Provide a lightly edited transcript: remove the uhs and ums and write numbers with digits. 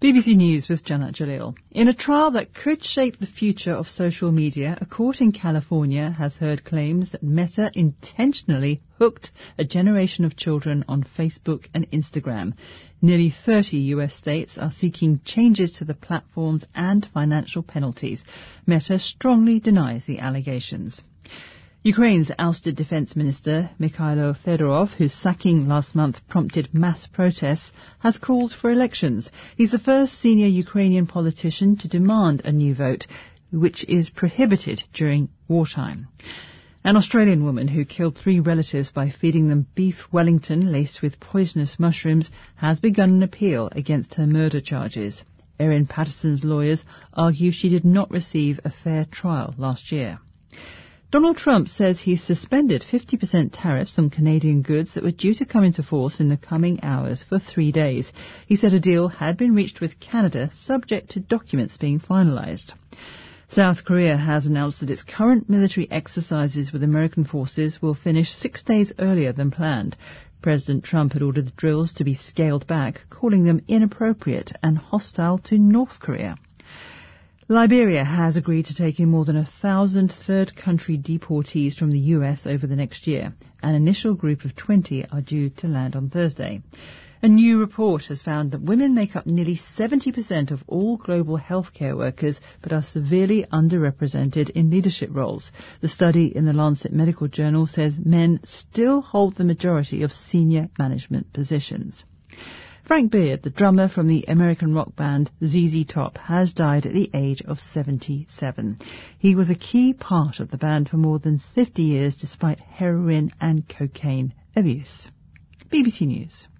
BBC News with Janet Jalil. In a trial that could shape the future of social media, a court in California has heard claims that Meta intentionally hooked a generation of children on Facebook and Instagram. Nearly 30 US states are seeking changes to the platforms and financial penalties. Meta strongly denies the allegations. Ukraine's ousted defense minister, Mikhailo Fedorov, whose sacking last month prompted mass protests, has called for elections. He's the first senior Ukrainian politician to demand a new vote, which is prohibited during wartime. An Australian woman who killed 3 relatives by feeding them beef Wellington laced with poisonous mushrooms has begun an appeal against her murder charges. Erin Patterson's lawyers argue she did not receive a fair trial last year. Donald Trump says he's suspended 50% tariffs on Canadian goods that were due to come into force in the coming hours for 3 days. He said a deal had been reached with Canada subject to documents being finalized. South Korea has announced that its current military exercises with American forces will finish 6 days earlier than planned. President Trump had ordered the drills to be scaled back, calling them inappropriate and hostile to North Korea. Liberia has agreed to take in more than 1,000 third-country deportees from the US over the next year. An initial group of 20 are due to land on Thursday. A new report has found that women make up nearly 70% of all global healthcare workers, but are severely underrepresented in leadership roles. The study in the Lancet Medical Journal says men still hold the majority of senior management positions. Frank Beard, the drummer from the American rock band ZZ Top, has died at the age of 77. He was a key part of the band for more than 50 years despite heroin and cocaine abuse. BBC News.